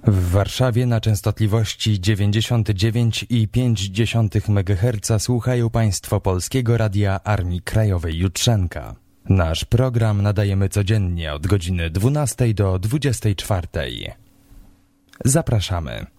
W Warszawie na częstotliwości 99,5 MHz słuchają Państwo Polskiego Radia Armii Krajowej Jutrzenka. Nasz program nadajemy codziennie od godziny 12 do 24. Zapraszamy.